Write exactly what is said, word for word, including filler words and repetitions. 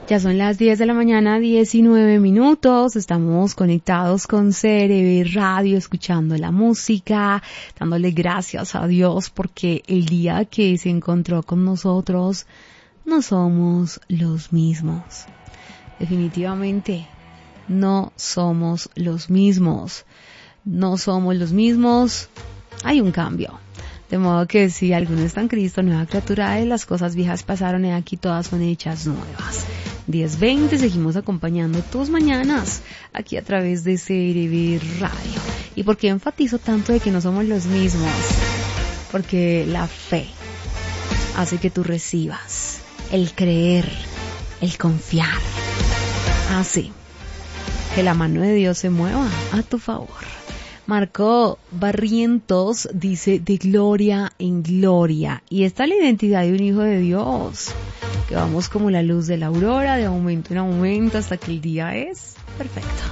Ya son las diez de la mañana, diecinueve minutos. Estamos conectados con C R B Radio, escuchando la música, dándole gracias a Dios porque el día que se encontró con nosotros no somos los mismos. Definitivamente no somos los mismos. No somos los mismos. Hay un cambio. De modo que si alguno está en Cristo, nueva criatura es, las cosas viejas pasaron y aquí todas son hechas nuevas. diez veinte, seguimos acompañando tus mañanas aquí a través de C R B Radio. ¿Y por qué enfatizo tanto de que no somos los mismos? Porque la fe hace que tú recibas, el creer, el confiar, hace que la mano de Dios se mueva a tu favor. Marco Barrientos dice de gloria en gloria. Y esta es la identidad de un hijo de Dios, que vamos como la luz de la aurora, de aumento en aumento hasta que el día es perfecto.